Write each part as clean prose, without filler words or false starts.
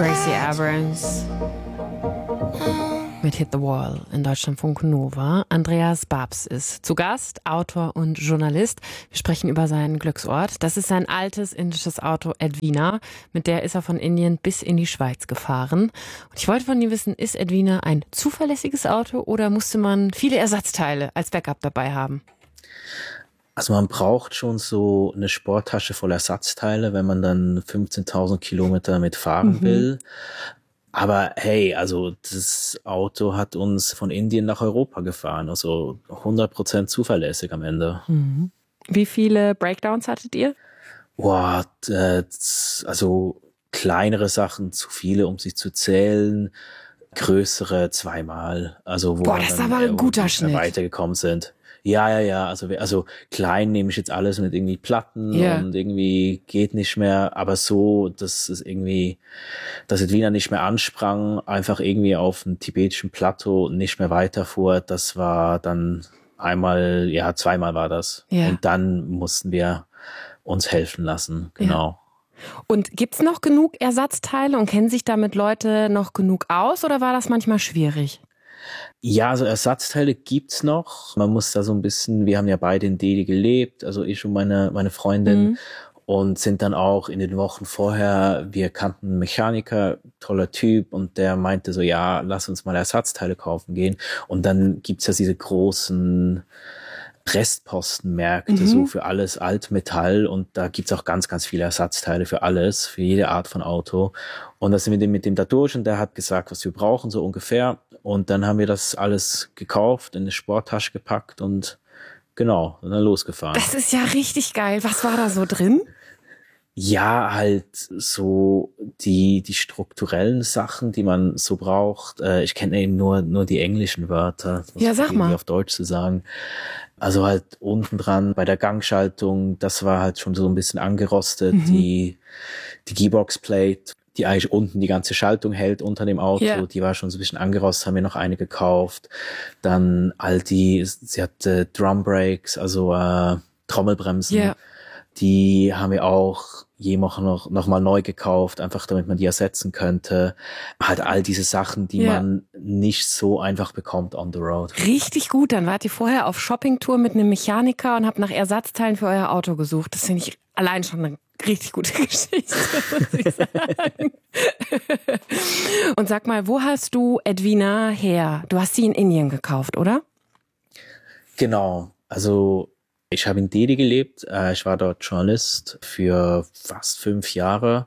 Gracie Abrams mit Hit the Wall in Deutschlandfunk Nova. Andreas Babs ist zu Gast, Autor und Journalist. Wir sprechen über seinen Glücksort. Das ist sein altes indisches Auto Edwina. Mit der ist er von Indien bis in die Schweiz gefahren. Und ich wollte von ihm wissen, ist Edwina ein zuverlässiges Auto oder musste man viele Ersatzteile als Backup dabei haben? Also man braucht schon so eine Sporttasche voll Ersatzteile, wenn man dann 15.000 Kilometer mitfahren will. Aber hey, also das Auto hat uns von Indien nach Europa gefahren, also 100% zuverlässig am Ende. Wie viele Breakdowns hattet ihr? Boah, also kleinere Sachen zu viele, um sich zu zählen, größere zweimal. Also wo das ist aber ein guter Schnitt. Weitergekommen sind. Ja. Also klein nehme ich jetzt alles mit irgendwie Platten und irgendwie geht nicht mehr. Aber so, dass es irgendwie, dass Edwina nicht mehr ansprang, einfach irgendwie auf dem tibetischen Plateau nicht mehr weiterfuhr. Das war dann zweimal war das. Ja. Und dann mussten wir uns helfen lassen. Genau. Ja. Und gibt's noch genug Ersatzteile und kennen sich damit Leute noch genug aus oder war das manchmal schwierig? Ja, also Ersatzteile gibt's noch. Man muss da so ein bisschen, wir haben ja beide in Delhi gelebt, also ich und meine Freundin und sind dann auch in den Wochen vorher, wir kannten einen Mechaniker, toller Typ und der meinte so, ja, lass uns mal Ersatzteile kaufen gehen. Und dann gibt's ja diese großen Restpostenmärkte, so für alles Altmetall und da gibt's auch ganz, ganz viele Ersatzteile für alles, für jede Art von Auto. Und da sind wir mit dem da durch und der hat gesagt, was wir brauchen, so ungefähr. Und dann haben wir das alles gekauft, in eine Sporttasche gepackt und genau, und dann losgefahren. Das ist ja richtig geil. Was war da so drin? Ja, halt so die strukturellen Sachen, die man so braucht. Ich kenne eben nur die englischen Wörter. Ja, sag mal. Auf Deutsch zu sagen. Also halt unten dran bei der Gangschaltung, das war halt schon so ein bisschen angerostet. Die Gearbox-Plate, die eigentlich unten die ganze Schaltung hält unter dem Auto, die war schon so ein bisschen angerostet, haben wir noch eine gekauft. Dann sie hatte Drum Brakes, also Trommelbremsen. Yeah. Die haben wir auch noch mal neu gekauft, einfach damit man die ersetzen könnte. Halt all diese Sachen, die man nicht so einfach bekommt on the road. Richtig gut, dann wart ihr vorher auf Shoppingtour mit einem Mechaniker und habt nach Ersatzteilen für euer Auto gesucht. Das finde ich allein schon eine richtig gute Geschichte, muss ich sagen. Und sag mal, wo hast du Edwina her? Du hast sie in Indien gekauft, oder? Genau, also ich habe in Delhi gelebt, ich war dort Journalist für fast 5 Jahre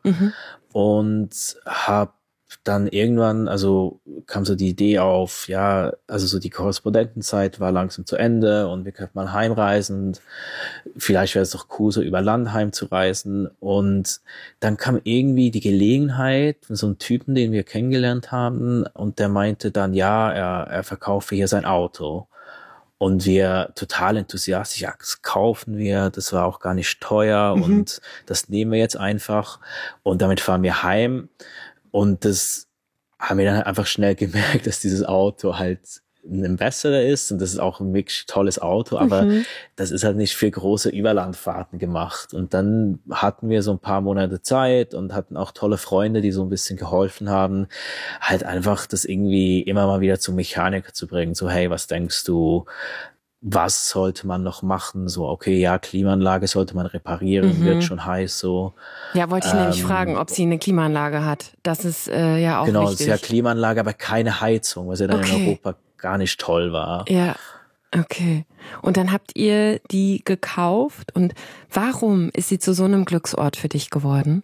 und habe dann irgendwann, also kam so die Idee auf, ja, also so die Korrespondentenzeit war langsam zu Ende und wir könnten mal heimreisen. Vielleicht wäre es doch cool, so über Land heimzureisen. Und dann kam irgendwie die Gelegenheit von so einem Typen, den wir kennengelernt haben und der meinte dann, ja, er verkaufe hier sein Auto. Und wir total enthusiastisch, ja, das kaufen wir, das war auch gar nicht teuer und das nehmen wir jetzt einfach und damit fahren wir heim und das haben wir dann einfach schnell gemerkt, dass dieses Auto halt ein Ambassador ist und das ist auch ein wirklich tolles Auto, aber das ist halt nicht für große Überlandfahrten gemacht und dann hatten wir so ein paar Monate Zeit und hatten auch tolle Freunde, die so ein bisschen geholfen haben, halt einfach das irgendwie immer mal wieder zum Mechaniker zu bringen, so hey, was denkst du, was sollte man noch machen, so okay, ja, Klimaanlage sollte man reparieren, wird schon heiß, so. Ja, wollte ich nämlich fragen, ob sie eine Klimaanlage hat, das ist ja auch genau, wichtig. Genau, es ist ja Klimaanlage, aber keine Heizung, was ja dann in Europa gar nicht toll war. Ja, okay. Und dann habt ihr die gekauft und warum ist sie zu so einem Glücksort für dich geworden?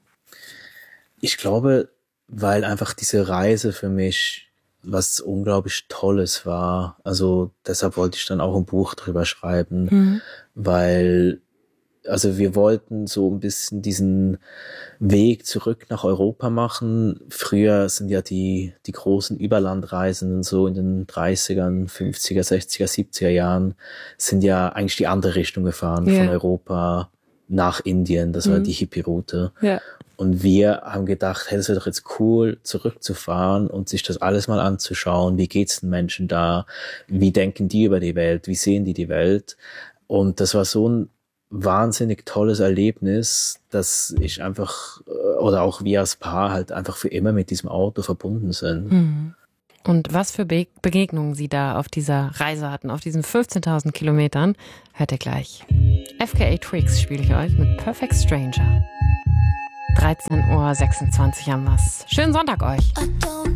Ich glaube, weil einfach diese Reise für mich was unglaublich Tolles war. Also deshalb wollte ich dann auch ein Buch drüber schreiben, weil also wir wollten so ein bisschen diesen Weg zurück nach Europa machen. Früher sind ja die großen Überlandreisenden so in den 30ern, 50er, 60er, 70er Jahren sind ja eigentlich die andere Richtung gefahren, von Europa nach Indien. Das war die Hippie-Route. Ja. Und wir haben gedacht, hey, das wäre doch jetzt cool, zurückzufahren und sich das alles mal anzuschauen. Wie geht's den Menschen da? Wie denken die über die Welt? Wie sehen die Welt? Und das war so ein wahnsinnig tolles Erlebnis, dass ich einfach, oder auch wir als Paar halt einfach für immer mit diesem Auto verbunden sind. Und was für Begegnungen Sie da auf dieser Reise hatten, auf diesen 15.000 Kilometern, hört ihr gleich. FKA Twigs spiele ich euch mit Perfect Stranger. 13:26 Uhr am Was. Schönen Sonntag euch.